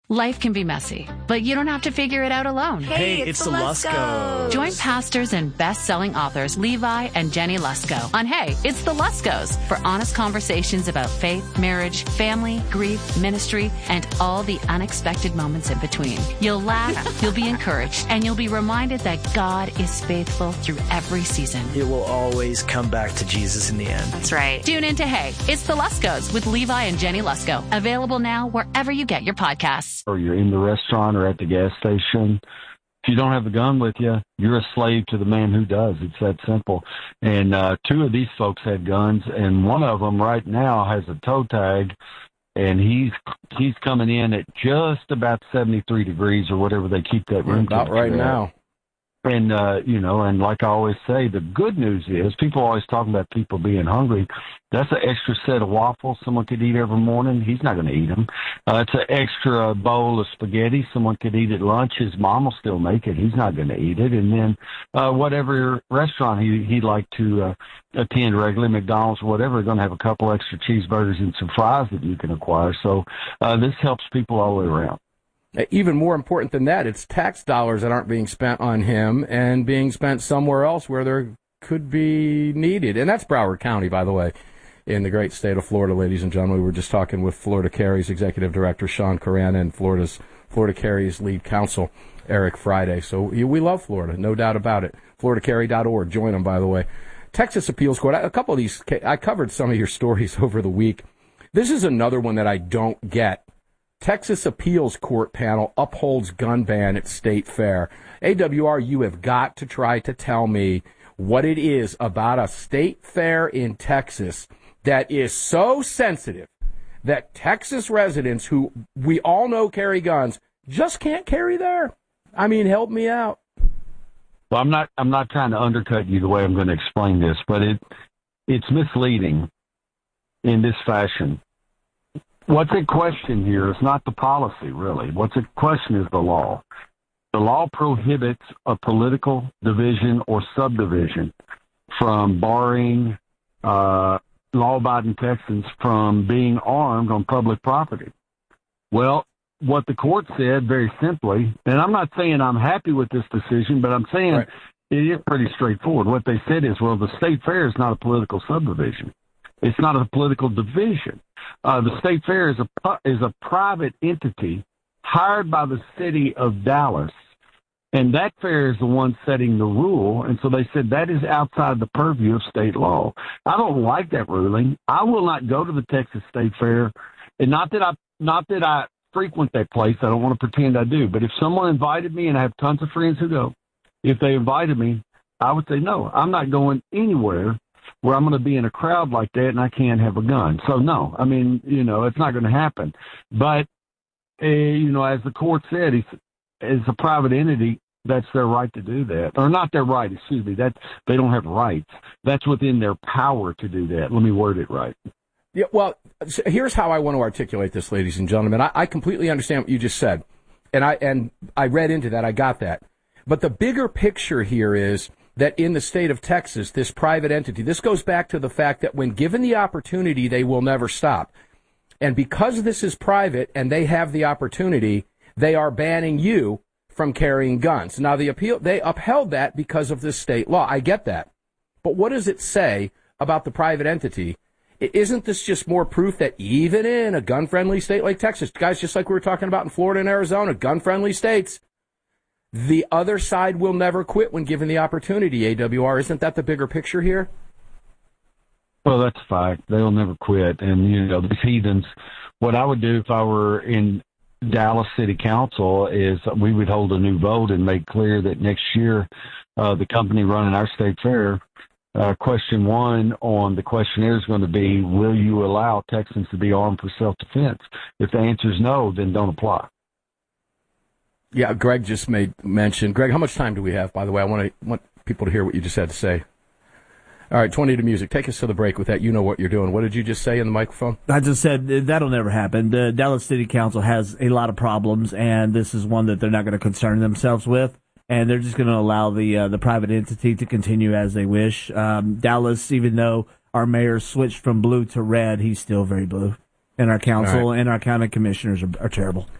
Life can be messy, but you don't have to figure it out alone. Hey, it's the Luskos. Join pastors and best-selling authors Levi and Jenny Lusko on Hey, It's the Luskos for honest conversations about faith, marriage, family, grief, ministry, and all the unexpected moments in between. You'll laugh, you'll be encouraged, and you'll be reminded that God is faithful through every season. It will always come back to Jesus in the end. That's right. Tune in to Hey, It's the Luskos with Levi and Jenny Lusko. Available now wherever you get your podcasts. Or you're in the restaurant or at the gas station. If you don't have a gun with you, you're a slave to the man who does. It's that simple. And two of these folks had guns, and one of them right now has a toe tag, and he's coming in at just about 73 degrees or whatever they keep that room about right now. And, and like I always say, the good news is people are always talking about people being hungry. That's an extra set of waffles someone could eat every morning. He's not going to eat them. It's an extra bowl of spaghetti someone could eat at lunch. His mom will still make it. He's not going to eat it. And then whatever restaurant he'd like to attend regularly, McDonald's or whatever, they're going to have a couple extra cheeseburgers and some fries that you can acquire. So this helps people all the way around. Even more important than that, it's tax dollars that aren't being spent on him and being spent somewhere else where there could be needed. And that's Broward County, by the way, in the great state of Florida, ladies and gentlemen. We were just talking with Florida Carry's executive director, Sean Carana, and Florida Carry's lead counsel, Eric Friday. So we love Florida, no doubt about it. FloridaCarry.org. Join them, by the way. Texas Appeals Court. A couple of these, I covered some of your stories over the week. This is another one that I don't get. Texas Appeals Court panel upholds gun ban at State Fair. AWR, you have got to try to tell me what it is about a state fair in Texas that is so sensitive that Texas residents who we all know carry guns just can't carry there. I mean, help me out. Well, I'm not trying to undercut you the way I'm going to explain this, but it's misleading in this fashion. What's at question here is not the policy, really. What's at question is the law. The law prohibits a political division or subdivision from barring law-abiding Texans from being armed on public property. Well, what the court said very simply, and I'm not saying I'm happy with this decision, but I'm saying right. It is pretty straightforward. What they said is, well, the state fair is not a political subdivision. It's not a political division. The State Fair is a private entity hired by the city of Dallas, and that fair is the one setting the rule. And so they said that is outside the purview of state law. I don't like that ruling. I will not go to the Texas State Fair, and not that I frequent that place. I don't want to pretend I do. But if someone invited me, and I have tons of friends who go, if they invited me, I would say no. I'm not going anywhere where I'm going to be in a crowd like that and I can't have a gun. So, no, I mean, it's not going to happen. But, as the court said, as a private entity, that's their right to do that. Or not their right, excuse me. They don't have rights. That's within their power to do that. Let me word it right. Yeah, well, here's how I want to articulate this, ladies and gentlemen. I completely understand what you just said. And I read into that. I got that. But the bigger picture here is that in the state of Texas, this private entity, this goes back to the fact that when given the opportunity, they will never stop. And because this is private and they have the opportunity, they are banning you from carrying guns. Now, they upheld that because of this state law. I get that. But what does it say about the private entity? Isn't this just more proof that even in a gun-friendly state like Texas, guys, just like we were talking about in Florida and Arizona, gun-friendly states, the other side will never quit when given the opportunity, AWR. Isn't that the bigger picture here? Well, that's a fact. They'll never quit. And, these heathens, what I would do if I were in Dallas City Council is we would hold a new vote and make clear that next year the company running our state fair, question 1 on the questionnaire is going to be, will you allow Texans to be armed for self-defense? If the answer is no, then don't apply. Yeah, Greg just made mention. Greg, how much time do we have, by the way? I want people to hear what you just had to say. All right, 20 to music. Take us to the break with that. You know what you're doing. What did you just say in the microphone? I just said that'll never happen. The Dallas City Council has a lot of problems, and this is one that they're not going to concern themselves with, and they're just going to allow the private entity to continue as they wish. Dallas, even though our mayor switched from blue to red, he's still very blue. And our council and our county commissioners are terrible.